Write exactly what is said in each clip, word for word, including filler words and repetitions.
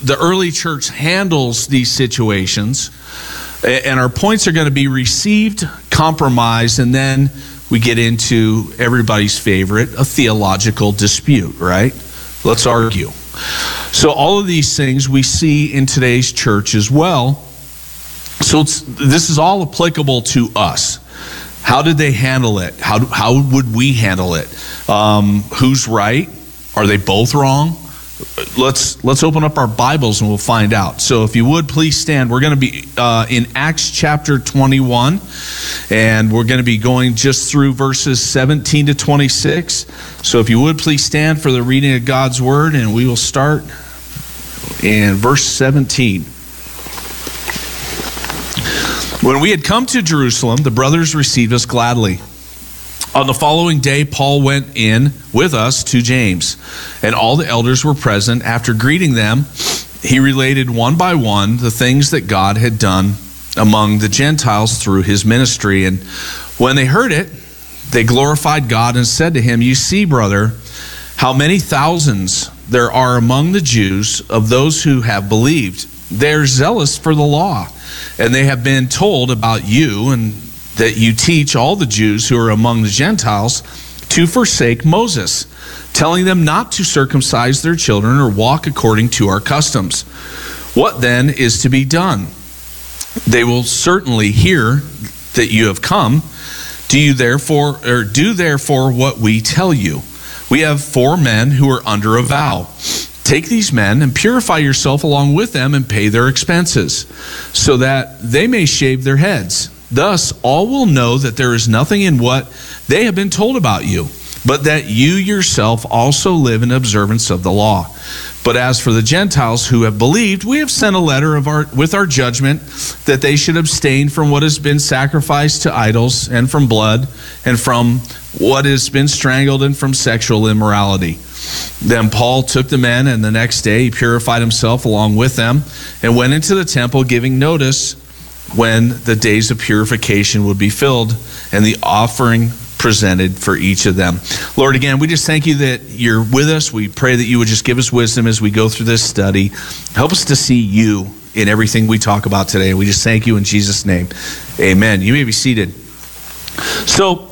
the early church handles these situations. And our points are going to be received, compromised, and then we get into everybody's favorite, a theological dispute, right? Let's argue. So all of these things we see in today's church as well. So it's, this is all applicable to us. How did they handle it? How, how would we handle it? Um, who's right? Are they both wrong? Let's let's open up our Bibles and we'll find out. So if you would, please stand. We're going to be uh, in Acts chapter twenty-one, and we're going to be going just through verses seventeen to twenty-six. So if you would, please stand for the reading of God's Word, and we will start in verse seventeen. When we had come to Jerusalem, the brothers received us gladly. On the following day, Paul went in with us to James, and all the elders were present. After greeting them, he related one by one the things that God had done among the Gentiles through his ministry. And when they heard it, they glorified God and said to him, "You see, brother, how many thousands there are among the Jews of those who have believed. They are zealous for the law, and they have been told about you and that you teach all the Jews who are among the Gentiles to forsake Moses, telling them not to circumcise their children or walk according to our customs. What then is to be done? They will certainly hear that you have come. Do you therefore, or do therefore what we tell you? We have four men who are under a vow. Take these men and purify yourself along with them and pay their expenses, so that they may shave their heads. Thus, all will know that there is nothing in what they have been told about you, but that you yourself also live in observance of the law. But as for the Gentiles who have believed, we have sent a letter of our, with our judgment that they should abstain from what has been sacrificed to idols, and from blood, and from what has been strangled, and from sexual immorality." Then Paul took the men, and the next day he purified himself along with them, and went into the temple, giving notice when the days of purification would be filled, and the offering presented for each of them. Lord, again, we just thank you that you're with us. We pray that you would just give us wisdom as we go through this study. Help us to see you in everything we talk about today. We just thank you in Jesus' name. Amen. You may be seated. So,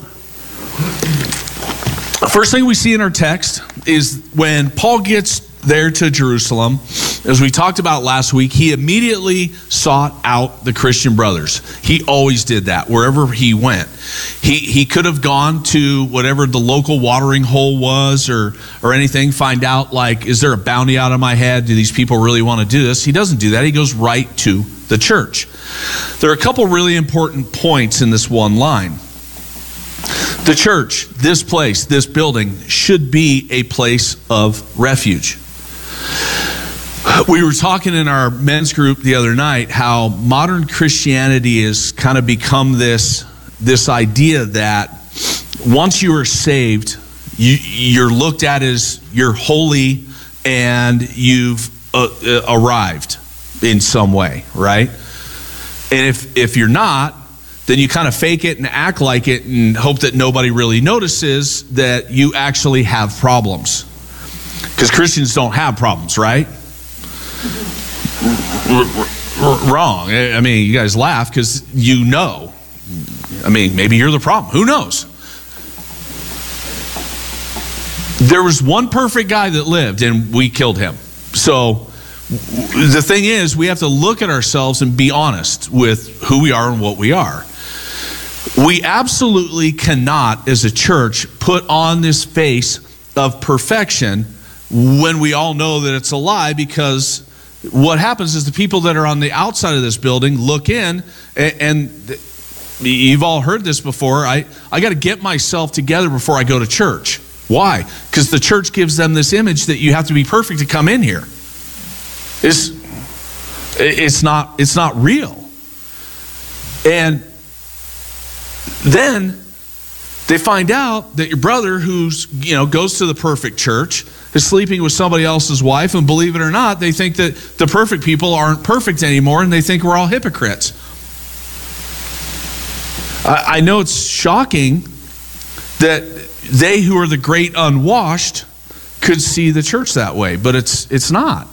the first thing we see in our text is when Paul gets there to Jerusalem, as we talked about last week, he immediately sought out the Christian brothers. He always did that wherever he went. He he could have gone to whatever the local watering hole was or or anything, find out like, is there a bounty out of my head? Do these people really want to do this? He doesn't do that. He goes right to the church. There are a couple really important points in this one line. The church, this place, this building, should be a place of refuge. We were talking in our men's group the other night how modern Christianity has kind of become this, this idea that once you are saved, you, you're looked at as you're holy and you've uh, uh, arrived in some way, right? And if if you're not, then you kind of fake it and act like it and hope that nobody really notices that you actually have problems. Because Christians don't have problems, right? Wrong. I mean, you guys laugh because you know. I mean, maybe you're the problem. Who knows? There was one perfect guy that lived and we killed him. So the thing is, we have to look at ourselves and be honest with who we are and what we are. We absolutely cannot, as a church, put on this face of perfection when we all know that it's a lie, because what happens is the people that are on the outside of this building look in, and, and you've all heard this before, I, I got to get myself together before I go to church. Why? Because the church gives them this image that you have to be perfect to come in here. It's, it's not, it's not real. And then they find out that your brother, who's, you know, goes to the perfect church, is sleeping with somebody else's wife, and believe it or not, they think that the perfect people aren't perfect anymore, and they think we're all hypocrites. I, I know it's shocking that they who are the great unwashed could see the church that way, but it's it's not.